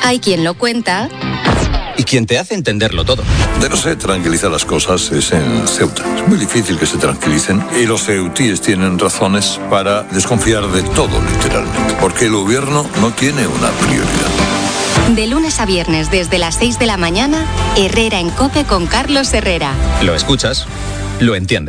Hay quien lo cuenta y quien te hace entenderlo todo. De no se tranquiliza las cosas es en Ceuta. Es muy difícil que se tranquilicen y los ceutíes tienen razones para desconfiar de todo, literalmente, porque el gobierno no tiene una prioridad. De lunes a viernes desde las 6 de la mañana, Herrera en COPE con Carlos Herrera. Lo escuchas, lo entiendes.